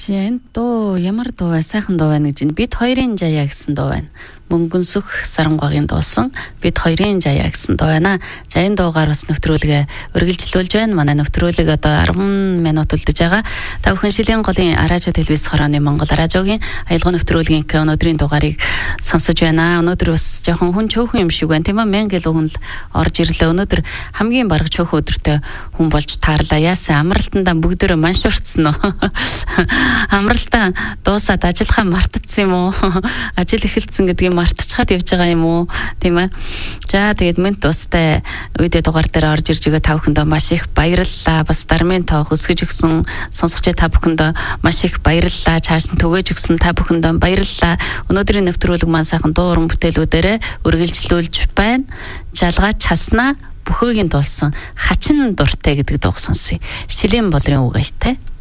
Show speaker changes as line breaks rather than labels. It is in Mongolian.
Энд дуу ямар дуу вэ? Сайхан дуу байна гэж. Бид хоёрын жаяа гэсэн дуу байна. Мөнгөнсөх Сарангагийн дуусан бид хоёрын жаяа гэсэн дуу байна. За энэ дуугаар бас нэвтрүүлгээ үргэлжлүүлж байна. Манай нэвтрүүлэг одоо 10 минут үлдэж байгаа. Та бүхэн Шилийн голын радио телевиз хорооны Монгол радиогийн аялал нэвтрүүлгийн өнөөдрийн дугаарыг сонсож байна. Өнөөдөр бас жоохон хүн чөөхөн юм шиг байна. Тийм ээ, 1000 хүн л орж ирлээ. Өнөөдөр хамгийн бараг чөөхөн өдөртөө хүн болж таарлаа. Яасан амралтандаа бүгдөө маншуурцсан уу? Амралтаа дуусаад ажиллахаа мартчихсан юм уу? Ажил эхэлсэн гэдгийг мартчихад явж байгаа юм уу? Тийм ээ. За тэгээд мэд тустай үедээ дугаар дээр орж ирж байгаа та бүхэндээ маш их баярлалаа. Бас дармын тоог өсгөж өгсөн сонсогч та бүхэндээ маш их баярлалаа. Цааш нь түгээж өгсөн та бүхэндээ баярлалаа. Өнөөдрийн нэвтрүүлэг маань сайхан дуу уран бүтээлүүдээрээ үргэлжлүүлж байна. Жалгаач хаснаа бүхөөгийн дулсан хачин дуртай гэдэг дууг сонсъё. Шилийн болрын үг аятай.